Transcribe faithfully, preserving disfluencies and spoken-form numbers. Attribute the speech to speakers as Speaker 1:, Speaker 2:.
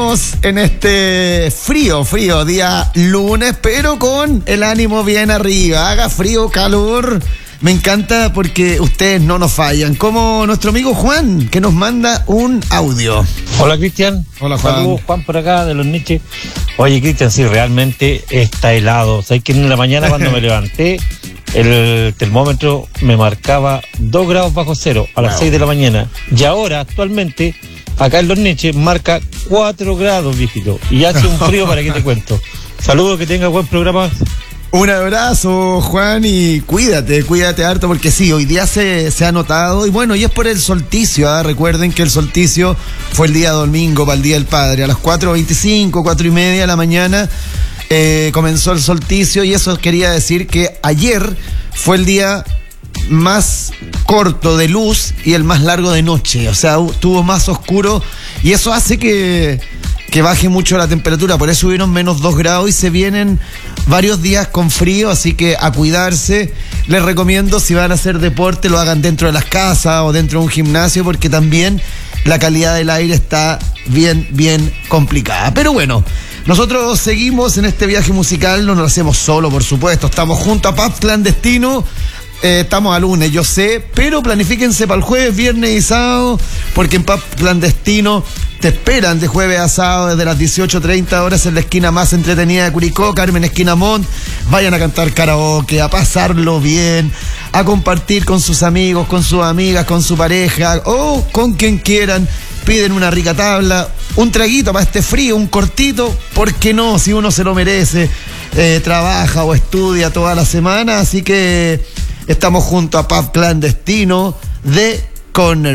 Speaker 1: En este frío, frío día lunes, pero con el ánimo bien arriba. Haga frío, calor. Me encanta porque ustedes no nos fallan. Como nuestro amigo Juan, que nos manda un audio.
Speaker 2: Hola, Cristian.
Speaker 1: Hola, Juan.
Speaker 2: Saludos, Juan, por acá, de Los Niches. Oye, Cristian, sí, realmente está helado. ¿Sabes que en la mañana cuando me levanté, el termómetro me marcaba dos grados bajo cero a las wow. seis de la mañana? Y ahora, actualmente, acá en Los Niches, marca cuatro grados, viejito. Y hace un frío para que te cuento. Saludos, que tenga buen programa.
Speaker 1: Un abrazo, Juan, y cuídate, cuídate harto, porque sí, hoy día se, se ha notado, y bueno, y es por el solsticio, ¿eh? Recuerden que el solsticio fue el día domingo para el Día del Padre, a las cuatro veinticinco, cuatro y media de la mañana eh, comenzó el solsticio, y eso quería decir que ayer fue el día más corto de luz y el más largo de noche, o sea, estuvo más oscuro, y eso hace que... que baje mucho la temperatura, por eso hubieron menos dos grados y se vienen varios días con frío, así que a cuidarse. Les recomiendo, si van a hacer deporte, lo hagan dentro de las casas o dentro de un gimnasio, porque también la calidad del aire está bien, bien complicada. Pero bueno, nosotros seguimos en este viaje musical, no nos lo hacemos solo, por supuesto, estamos junto a Pub Clandestino. Eh, estamos a lunes, yo sé, pero planifíquense para el jueves, viernes y sábado, porque en Pub Clandestino te esperan de jueves a sábado desde las dieciocho treinta horas en la esquina más entretenida de Curicó, Carmen Esquina Montt. Vayan a cantar karaoke, a pasarlo bien, a compartir con sus amigos, con sus amigas, con su pareja o con quien quieran. Piden una rica tabla, un traguito para este frío, un cortito, ¿por qué no? Si uno se lo merece, eh, trabaja o estudia toda la semana, así que estamos junto a Pub Clandestino de Corner.